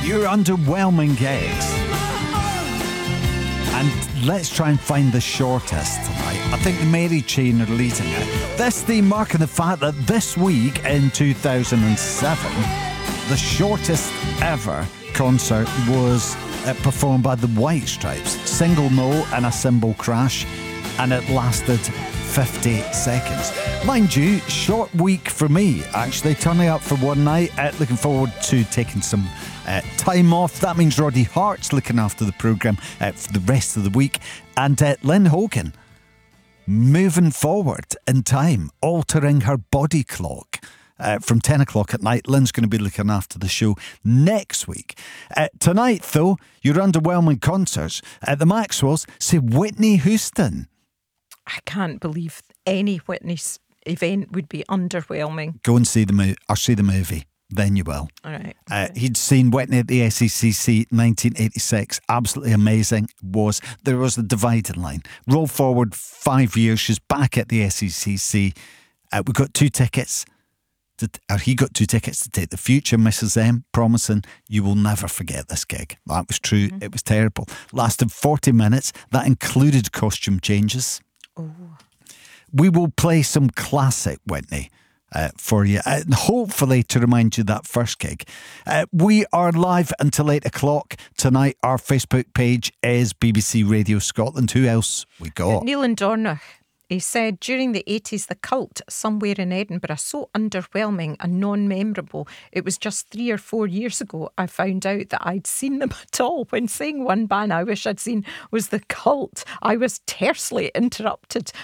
Your underwhelming gigs. And let's try and find the shortest tonight. I think the Mary Chain are leading it. This theme marking the fact that this week in 2007, the shortest ever concert was performed by the White Stripes. Single no and a cymbal crash, and it lasted 50 seconds. Mind you, short week for me, actually. Turning up for one night, looking forward to taking some time off. That means Roddy Hart's looking after the programme for the rest of the week. And Lynn Hogan, moving forward in time, altering her body clock. From 10 o'clock at night, Lynn's going to be looking after the show next week. Tonight, though, your underwhelming concerts at the Maxwells, say Whitney Houston. I can't believe any Whitney's event would be underwhelming. Go and see the movie. Then you will. All right. He'd seen Whitney at the SECC 1986. Absolutely amazing. There was a dividing line. Roll forward 5 years. She's back at the SECC. We got 2 tickets. He got 2 tickets to take the future Mrs. M, promising you will never forget this gig. That was true. It was terrible. Lasted 40 minutes. That included costume changes. Oh. We will play some classic Whitney for you, hopefully to remind you that first gig. We are live until 8 o'clock tonight. Our Facebook page is BBC Radio Scotland. Who else we got? Neil and Dornoch. He said, during the 80s, the Cult, somewhere in Edinburgh, so underwhelming and non-memorable. It was just 3 or 4 years ago I found out that I'd seen them at all. When saying one band I wish I'd seen was the Cult, I was tersely interrupted